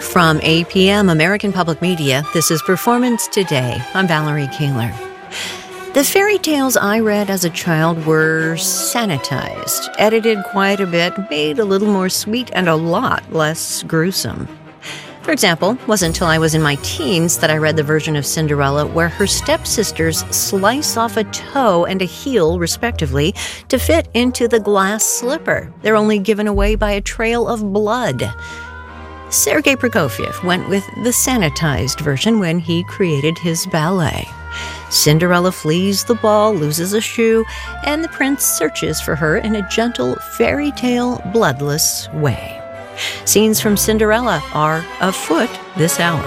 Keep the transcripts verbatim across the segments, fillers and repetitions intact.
From A P M, American Public Media, this is Performance Today. I'm Valerie Kaler. The fairy tales I read as a child were sanitized, edited quite a bit, made a little more sweet, and a lot less gruesome. For example, it wasn't until I was in my teens that I read the version of Cinderella where her stepsisters slice off a toe and a heel, respectively, to fit into the glass slipper. They're only given away by a trail of blood. Sergei Prokofiev went with the sanitized version when he created his ballet. Cinderella flees the ball, loses a shoe, and the prince searches for her in a gentle, fairy tale, bloodless way. Scenes from Cinderella are afoot this hour.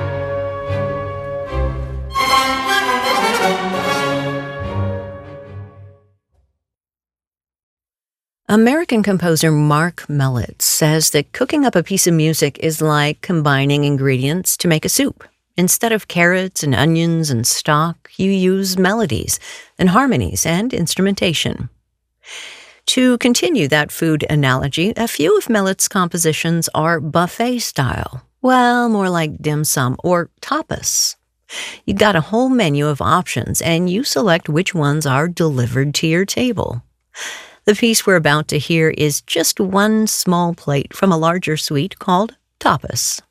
American composer Mark Mellitz says that cooking up a piece of music is like combining ingredients to make a soup. Instead of carrots and onions and stock, you use melodies and harmonies and instrumentation. To continue that food analogy, a few of Mellitz's compositions are buffet style. Well, more like dim sum or tapas. You got a whole menu of options, and you select which ones are delivered to your table. The piece we're about to hear is just one small plate from a larger suite called tapas.